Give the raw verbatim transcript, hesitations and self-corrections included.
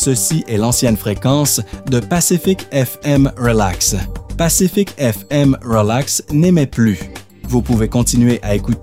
ceci est l'ancienne fréquence de Pacific F M Relax. Pacific F M Relax n'émet plus. Vous pouvez continuer à écouter